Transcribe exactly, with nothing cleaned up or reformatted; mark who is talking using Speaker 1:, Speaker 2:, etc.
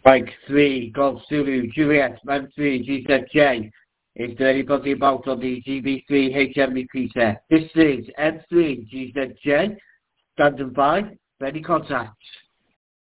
Speaker 1: Mike three, Golf Zulu, Juliet, M three, G Z J. Is there anybody about on the G B three H M V P set? This is M three, G Z J. Standing by, ready contact.